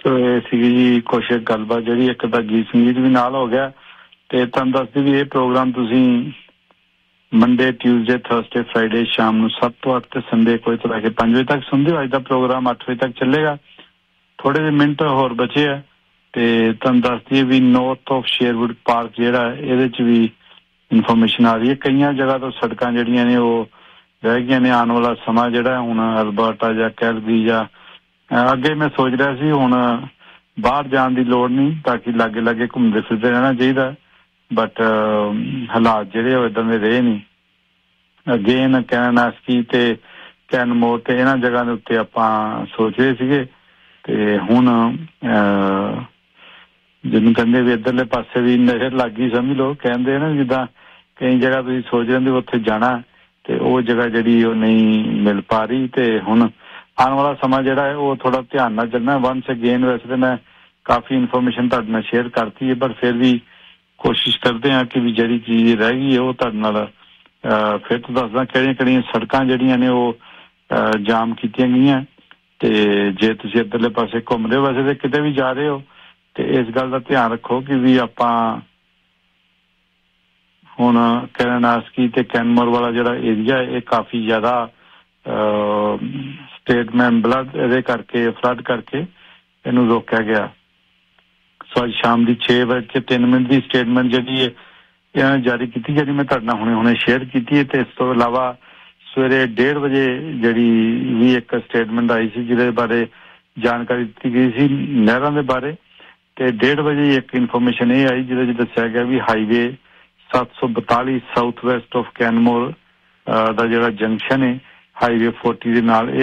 ਸੋ ਇਹ ਸੀਗੀ ਜੀ ਕੁਛ ਗੱਲਬਾਤ ਜਿਹੜੀ ਇੱਕ ਤਾਂ ਗੀਤ ਸੰਗੀਤ ਵੀ ਨਾਲ ਹੋ ਗਿਆ ਤੇ ਤੁਹਾਨੂੰ ਦੱਸਦੀ ਵੀ ਇਹ ਪ੍ਰੋਗਰਾਮ ਤੁਸੀਂ ਮੰਡੇ ਟਿਊਜ਼ਡੇ ਥਰਸਡੇ ਫਰਾਈਡੇ ਸ਼ਾਮ ਨੂੰ 7 ਤੋਂ 8 ਤੇ ਸੰਡੇ ਕੋਈ ਤੋਂ ਲੈ ਕੇ 5 ਵਜੇ ਤੱਕ ਸੁਣਦੇ ਹੋ। ਅੱਜ ਦਾ ਪ੍ਰੋਗਰਾਮ 8 ਵਜੇ ਤੱਕ ਚੱਲੇਗਾ। ਥੋੜੇ ਜਿਹੇ ਮਿੰਟ ਹੋਰ ਬਚੇ ਆ ਤੇ ਤੁਹਾਨੂੰ ਦੱਸਦੀ ਵੀ ਨਾਰਥ ਆਫ ਸ਼ੇਰਵੁੱਡ ਪਾਰਕ ਜਿਹੜਾ ਇਹਦੇ 'ਚ ਵੀ ਇਨਫੋਰਮੇਸ਼ਨ ਆ ਰਹੀ ਹੈ। ਕਈਆਂ ਜਗ੍ਹਾ ਤੋਂ ਸੜਕਾਂ ਜਿਹੜੀਆਂ ਨੇ ਉਹ ਰਹਿ ਗਈਆਂ ਨੇ। ਆਉਣ ਵਾਲਾ ਸਮਾਂ ਜਿਹੜਾ ਹੁਣ ਅਲਬਰਟਾ ਜਾਂ ਕੈਲਗਰੀ ਜਾਂ ਅੱਗੇ ਮੈਂ ਸੋਚ ਰਿਹਾ ਸੀ ਹੁਣ ਬਾਹਰ ਜਾਣ ਦੀ ਲੋੜ ਨਹੀਂ ਤਾਂ ਕਿ ਲਾਗੇ ਲਾਗੇ ਘੁੰਮਦੇ ਫਿਰਦੇ ਰਹਿਣਾ ਚਾਹੀਦਾ। ਬਟ ਹਾਲਾਤ ਜਿਹੜੇ ਉਹ ਇੱਦਾਂ ਦੇ ਰਹੇ ਨਹੀਂ। ਅਗੇਨ ਕੈਨਾਸਕੀ ਤੇ ਕੈਨਮੋਰ ਤੇ ਇਹਨਾਂ ਜਗ੍ਹਾ ਦੇ ਉੱਤੇ ਆਪਾਂ ਸੋਚ ਰਹੇ ਸੀਗੇ ਤੇ ਹੁਣ ਜਿਹਨੂੰ ਕਹਿੰਦੇ ਵੀ ਇੱਧਰਲੇ ਪਾਸੇ ਵੀ ਨਜ਼ਰ ਲੱਗ ਗਈ ਸਮਝ ਲਓ। ਕਹਿੰਦੇ ਨਾ ਜਿੱਦਾਂ ਕਈ ਜਗ੍ਹਾ ਤੁਸੀਂ ਸੋਚ ਰਹੇ ਹੋ ਉੱਥੇ ਜਾਣਾ ਤੇ ਉਹ ਜਗ੍ਹਾ ਜਿਹੜੀ ਉਹ ਨਹੀਂ ਮਿਲ ਪਾ ਰਹੀ ਤੇ ਹੁਣ ਆਉਣ ਵਾਲਾ ਸਮਾਂ ਜਿਹੜਾ ਹੈ ਉਹ ਥੋੜਾ ਧਿਆਨ ਨਾਲ ਚੱਲਣਾ। ਵਨਸ ਅਗੇਨ ਵੈਸੇ ਤਾਂ ਮੈਂ ਕਾਫੀ ਇਨਫੋਰਮੇਸ਼ਨ ਤੁਹਾਡੇ ਨਾਲ ਸ਼ੇਅਰ ਕਰਤੀ ਹੈ ਪਰ ਫਿਰ ਵੀ ਕੋਸ਼ਿਸ਼ ਕਰਦੇ ਹਾਂ ਕਿ ਵੀ ਜਿਹੜੀ ਚੀਜ਼ ਰਹਿ ਗਈ ਹੈ ਉਹ ਤੁਹਾਡੇ ਨਾਲ ਫਿਰ ਤੋਂ ਦੱਸਦਾ ਕਿਹੜੀਆਂ ਕਿਹੜੀਆਂ ਸੜਕਾਂ ਜਿਹੜੀਆਂ ਨੇ ਉਹ ਜਾਮ ਕੀਤੀਆਂ ਗਈਆਂ। ਤੇ ਜੇ ਤੁਸੀਂ ਇੱਧਰਲੇ ਪਾਸੇ ਘੁੰਮਦੇ ਹੋ ਵੈਸੇ ਤਾਂ ਕਿਤੇ ਵੀ ਜਾ ਰਹੇ ਹੋ ਤੇ ਇਸ ਗੱਲ ਦਾ ਧਿਆਨ ਰੱਖੋ ਕਿ ਵੀ ਆਪਾਂ ਹੁਣ ਕੈਨਾਸਕੀ ਤੇ ਕੈਨਮੋਰ ਵਾਲਾ ਜਿਹੜਾ ਏਰੀਆ ਇਹ ਕਾਫੀ ਜ਼ਿਆਦਾ ਸਟੇਟਮੈਂਟ ਬਲੱਡ ਇਹਦੇ ਕਰਕੇ ਫਲੱਡ ਕਰਕੇ ਇਹਨੂੰ ਰੋਕਿਆ ਗਿਆ। ਸੋ ਅੱਜ ਸ਼ਾਮ ਦੀ 6:03 ਦੀ ਸਟੇਟਮੈਂਟ ਜਿਹੜੀ ਹੈ ਇਹਨਾਂ ਨੇ ਜਾਰੀ ਕੀਤੀ ਜਿਹੜੀ ਮੈਂ ਤੁਹਾਡੇ ਨਾਲ ਹੁਣੇ ਸ਼ੇਅਰ ਕੀਤੀ ਹੈ। ਤੇ ਇਸ ਤੋਂ ਇਲਾਵਾ ਸਵੇਰੇ 1:30 ਵਜੇ ਜਿਹੜੀ ਵੀ ਇੱਕ ਸਟੇਟਮੈਂਟ ਆਈ ਸੀ ਜਿਹਦੇ ਬਾਰੇ ਜਾਣਕਾਰੀ ਦਿੱਤੀ ਗਈ ਸੀ ਨਹਿਰਾਂ ਦੇ ਬਾਰੇ ਤੇ 1:30 ਵਜੇ ਇੱਕ ਇਨਫੋਰਮੇਸ਼ਨ ਇਹ ਆਈ ਜਿਹਦੇ 'ਚ ਦੱਸਿਆ ਗਿਆ ਵੀ ਹਾਈਵੇ 742 ਸਾਊਥ ਵੈਸਟ ਆਫ ਕੈਨਮੋਰ ਦਾ ਜਿਹੜਾ ਜੰਕਸ਼ਨ ਹੈ ਹਾਈਵੇ 40 ਦੇ ਨਾਲ ਇਹ